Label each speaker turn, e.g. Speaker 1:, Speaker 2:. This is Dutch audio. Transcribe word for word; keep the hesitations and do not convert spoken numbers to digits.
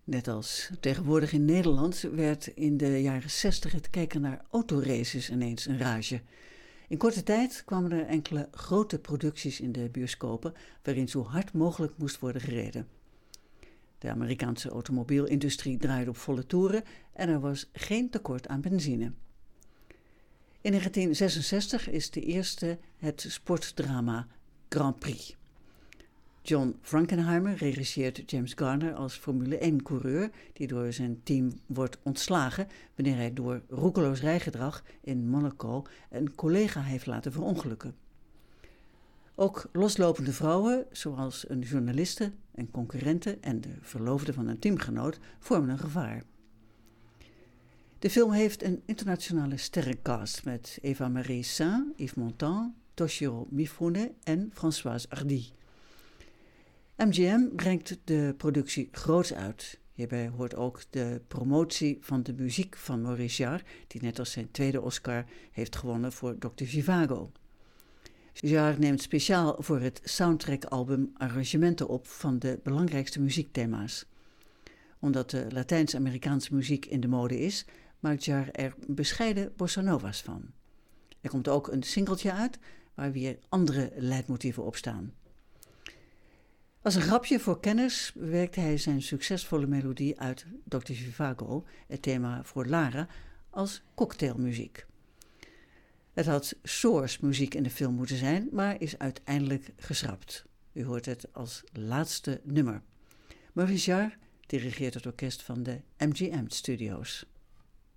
Speaker 1: Net als tegenwoordig in Nederland werd in de jaren zestig het kijken naar autoraces ineens een rage. In korte tijd kwamen er enkele grote producties in de bioscopen waarin zo hard mogelijk moest worden gereden. De Amerikaanse automobielindustrie draaide op volle toeren en er was geen tekort aan benzine. In negentien zesenzestig is de eerste het sportdrama Grand Prix. John Frankenheimer regisseert James Garner als Formule één-coureur die door zijn team wordt ontslagen wanneer hij door roekeloos rijgedrag in Monaco een collega heeft laten verongelukken. Ook loslopende vrouwen, zoals een journaliste, een concurrente en de verloofde van een teamgenoot, vormen een gevaar. De film heeft een internationale sterrencast met Eva Marie Saint, Yves Montand, Toshiro Mifune en Françoise Hardy. M G M brengt de productie groots uit. Hierbij hoort ook de promotie van de muziek van Maurice Jarre, die net als zijn tweede Oscar heeft gewonnen voor dokter Zhivago. Jarre neemt speciaal voor het soundtrack-album arrangementen op van de belangrijkste muziekthema's. Omdat de Latijns-Amerikaanse muziek in de mode is, maakt Jarre er bescheiden bossa nova's van. Er komt ook een singeltje uit waar weer andere leidmotieven op staan. Als een grapje voor kenners bewerkte hij zijn succesvolle melodie uit dokter Zhivago, het thema voor Lara, als cocktailmuziek. Het had Source muziek in de film moeten zijn, maar is uiteindelijk geschrapt. U hoort het als laatste nummer. Maurice Jarre dirigeert het orkest van de M G M Studios.